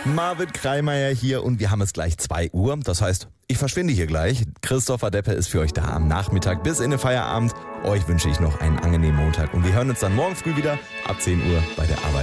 Marvin Kreimeier hier und wir haben es gleich 2 Uhr. Das heißt, ich verschwinde hier gleich. Christopher Deppe ist für euch da am Nachmittag bis in den Feierabend. Euch wünsche ich noch einen angenehmen Montag und wir hören uns dann morgen früh wieder ab 10 Uhr bei der Arbeit.